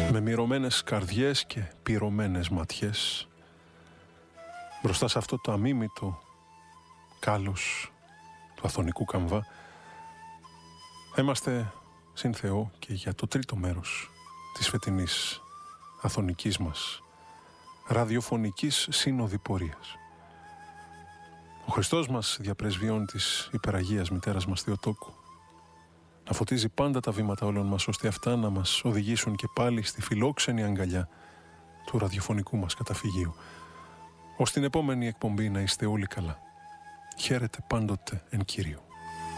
Με μυρωμένες καρδιές και πυρωμένες ματιές, μπροστά σε αυτό το αμίμητο κάλος του αθωνικού καμβά, είμαστε συν Θεό και για το τρίτο μέρος της φετινής αθωνικής μας ραδιοφωνικής συνοδοιπορίας. Ο Χριστός μας, διαπρεσβειών της υπεραγίας μητέρας μας Θεοτόκου, να φωτίζει πάντα τα βήματα όλων μας, ώστε αυτά να μας οδηγήσουν και πάλι στη φιλόξενη αγκαλιά του ραδιοφωνικού μας καταφυγίου. Ως την επόμενη εκπομπή να είστε όλοι καλά. Χαίρετε πάντοτε εν Κυρίου.